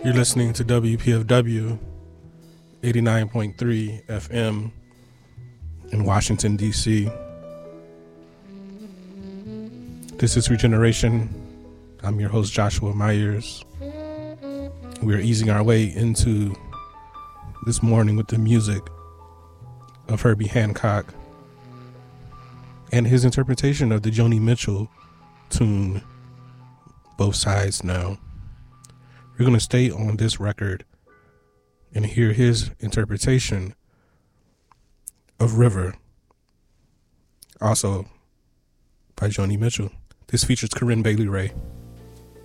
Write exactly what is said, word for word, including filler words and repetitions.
You're listening to W P F W eighty-nine point three F M in Washington, D C. This is Regeneration. I'm your host, Joshua Myers. We're easing our way into this morning with the music of Herbie Hancock and his interpretation of the Joni Mitchell tune, Both Sides Now. We're going to stay on this record and hear his interpretation of River, also by Joni Mitchell. This features Corinne Bailey Rae.